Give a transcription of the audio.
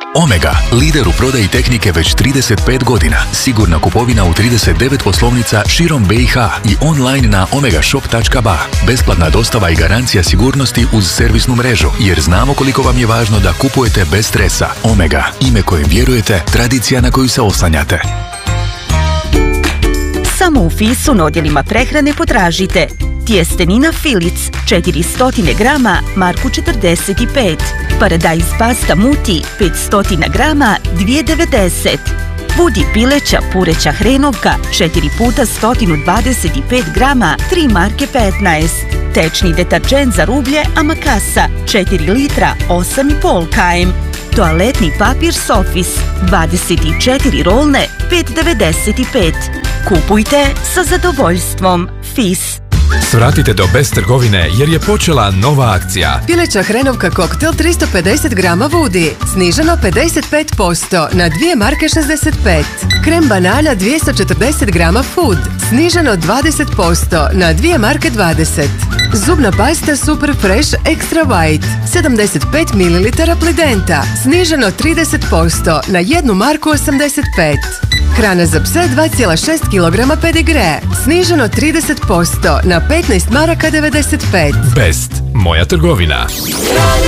Omega, lider u prodaji tehnike već 35 godina. Sigurna kupovina u 39 poslovnica širom BiH i online na omegashop.ba. Besplatna dostava i garancija sigurnosti uz servisnu mrežu, jer znamo koliko vam je važno da kupujete bez stresa. Omega, ime kojem vjerujete, tradicija na koju se oslanjate. Samo u Fisu na odjelima prehrane potražite tjestenina Filic 400 grama marku 45, paradajz pasta muti 500 grama 2,90, budi pileća pureća hrenovka 4 puta 125 grama 3 marke 15, tečni deterđent za rublje Amakasa 4 litra 8,5 km, toaletni papir Sofis 24 rolne 5,95. Kupujte sa zadovoljstvom. Fis. Svratite do Best trgovine jer je počela nova akcija. Pileća hrenovka koktel 350 grama Vudi, sniženo 55% na 2 marke 65. Krem banana 240 grama Food, sniženo 20% na 2 marke 20. Zubna pasta Super Fresh Extra White, 75 ml Plidenta, sniženo 30% na 1 marku 85. Hrana za pse 2,6 kg pedigre, sniženo 30% na 15 maraka 95. Best, moja trgovina.